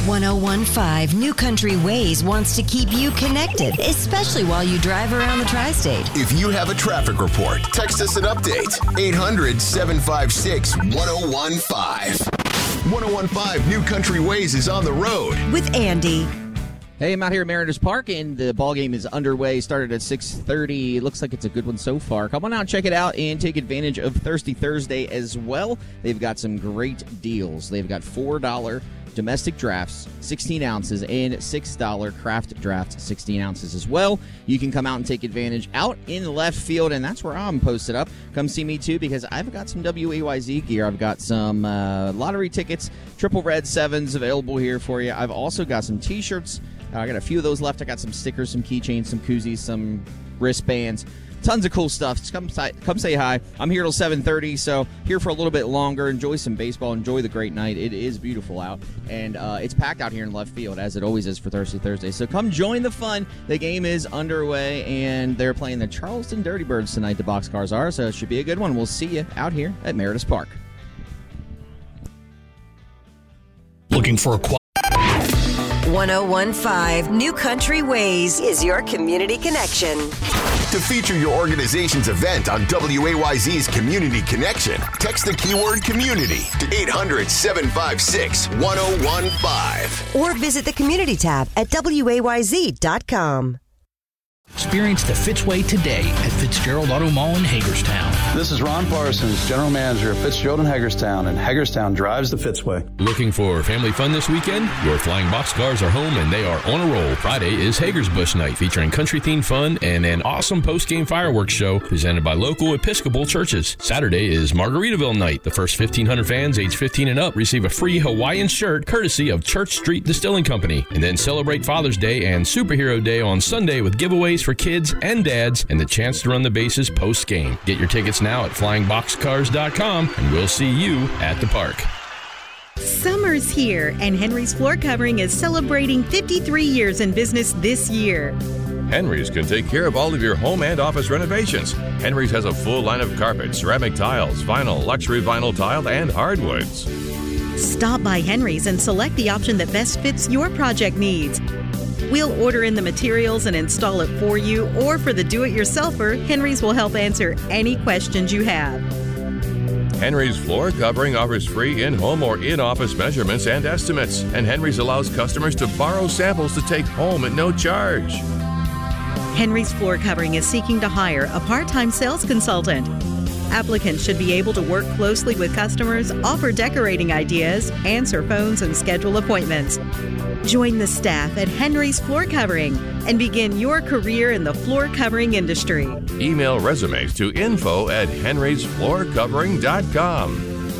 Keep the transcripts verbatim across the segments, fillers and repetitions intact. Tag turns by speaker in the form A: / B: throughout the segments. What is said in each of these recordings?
A: one oh one point five New Country Ways wants to keep you connected, especially while you drive around the tri-state.
B: If you have a traffic report, text us an update. eight hundred, seven five six, one oh one five. one oh one point five New Country Ways is on the road.
A: With Andy.
C: Hey, I'm out here at Mariners Park, and the ball game is underway. Started at six thirty. Looks like it's a good one so far. Come on out, check it out, and take advantage of Thirsty Thursday as well. They've got some great deals. They've got four dollars domestic drafts, sixteen ounces, and six dollars craft drafts, sixteen ounces as well. You can come out and take advantage out in left field, and that's where I'm posted up. Come see me, too, because I've got some W A Y Z gear. I've got some uh, lottery tickets, triple red sevens available here for you. I've also got some T-shirts. Uh, I got a few of those left. I got some stickers, some keychains, some koozies, some wristbands. Tons of cool stuff. Just come, come say hi. I'm here till seven thirty, so here for a little bit longer. Enjoy some baseball. Enjoy the great night. It is beautiful out, and uh, it's packed out here in left field, as it always is for Thirsty Thursday. So come join the fun. The game is underway, and they're playing the Charleston Dirty Birds tonight, the Boxcars are, so it should be a good one. We'll see you out here at Mariners Park.
D: Looking for a quality
A: one oh one point five New Country Ways is your community connection.
B: To feature your organization's event on W A Y Z's Community Connection, text the keyword community to eight hundred, seven five six, one oh one five.
A: Or visit the community tab at W A Y Z dot com.
D: Experience the Fitzway today at Fitzgerald Auto Mall in Hagerstown.
E: This is Ron Parsons, General Manager of Fitzgerald in Hagerstown, and Hagerstown drives the Fitzway.
F: Looking for family fun this weekend? Your Flying Boxcars are home and they are on a roll. Friday is Hagersbush Night, featuring country-themed fun and an awesome post-game fireworks show presented by local Episcopal churches. Saturday is Margaritaville Night. The first fifteen hundred fans age fifteen and up receive a free Hawaiian shirt courtesy of Church Street Distilling Company. And then celebrate Father's Day and Superhero Day on Sunday with giveaways for kids and dads and the chance to run the bases post-game. Get your tickets now at flying boxcars dot com, and we'll see you at the park.
G: Summer's here, and Henry's Floor Covering is celebrating fifty-three years in business this year.
H: Henry's can take care of all of your home and office renovations. Henry's has a full line of carpet, ceramic tiles, vinyl, luxury vinyl tile, and hardwoods.
G: Stop by Henry's and select the option that best fits your project needs. We'll order in the materials and install it for you, or for the do-it-yourselfer, Henry's will help answer any questions you have.
H: Henry's Floor Covering offers free in-home or in-office measurements and estimates, and Henry's allows customers to borrow samples to take home at no charge.
G: Henry's Floor Covering is seeking to hire a part-time sales consultant. Applicants should be able to work closely with customers, offer decorating ideas, answer phones, and schedule appointments. Join the staff at Henry's Floor Covering and begin your career in the floor covering industry.
H: Email resumes to info at henrys floor covering dot com.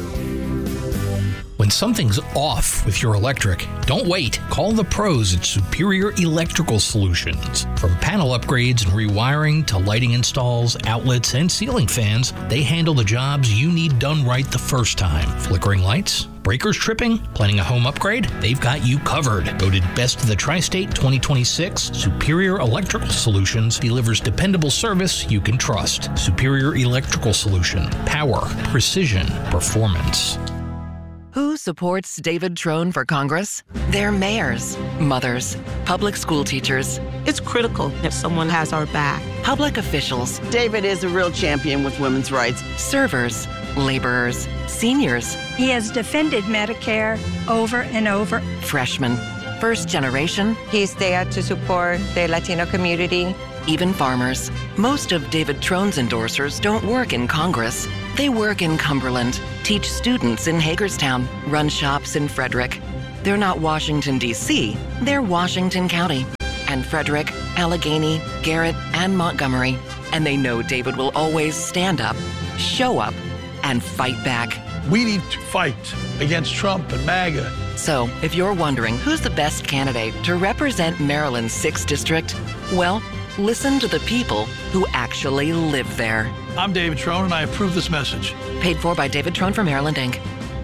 D: When something's off with your electric, don't wait. Call the pros at Superior Electrical Solutions. From panel upgrades and rewiring to lighting installs, outlets, and ceiling fans, they handle the jobs you need done right the first time. Flickering lights? Breakers tripping? Planning a home upgrade? They've got you covered. Voted Best of the Tri-State twenty twenty-six, Superior Electrical Solutions delivers dependable service you can trust. Superior Electrical Solution. Power, precision, performance.
I: Who supports David Trone for Congress? They're mayors, mothers, public school teachers.
J: It's critical if someone has our back.
I: Public officials.
K: David is a real champion with women's rights.
I: Servers, laborers, seniors.
L: He has defended Medicare over and over.
I: Freshmen, first generation.
M: He's there to support the Latino community.
I: Even farmers. Most of David Trone's endorsers don't work in Congress. They work in Cumberland, teach students in Hagerstown, run shops in Frederick. They're not Washington, D C, they're Washington County. And Frederick, Allegheny, Garrett, and Montgomery. And they know David will always stand up, show up, and fight back.
N: We need to fight against Trump and MAGA.
I: So, if you're wondering who's the best candidate to represent Maryland's sixth District, well, listen to the people who actually live there.
N: I'm David Trone, and I approve this message.
I: Paid for by David Trone for Maryland, Incorporated.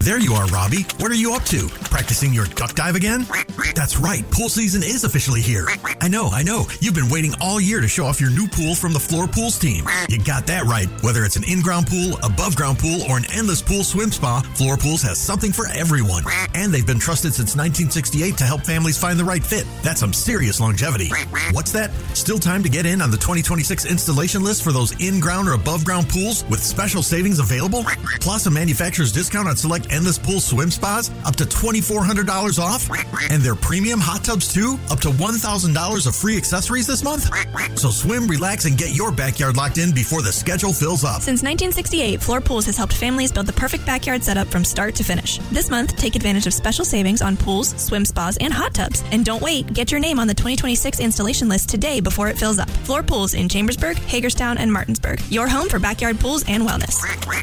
O: There you are, Robbie. What are you up to? Practicing your duck dive again? That's right. Pool season is officially here. I know, I know. You've been waiting all year to show off your new pool from the Floor Pools team. You got that right. Whether it's an in-ground pool, above-ground pool, or an endless pool swim spa, Floor Pools has something for everyone. And they've been trusted since nineteen sixty-eight to help families find the right fit. That's some serious longevity. What's that? Still time to get in on the twenty twenty-six installation list for those in-ground or above-ground pools with special savings available? Plus a manufacturer's discount on select endless pool swim spas, up to twenty-four hundred dollars off. And their premium hot tubs too, up to one thousand dollars of free accessories this month. So swim, relax, and get your backyard locked in before the schedule fills up.
P: Since nineteen sixty-eight, Floor Pools has helped families build the perfect backyard setup from start to finish. This month, take advantage of special savings on pools, swim spas, and hot tubs. And don't wait, get your name on the twenty twenty-six installation list today before it fills up. Floor Pools in Chambersburg, Hagerstown, and Martinsburg. Your home for backyard pools and wellness.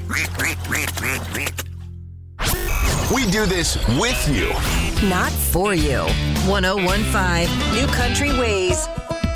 B: We do this with you,
A: not for you. one oh one point five New Country Ways.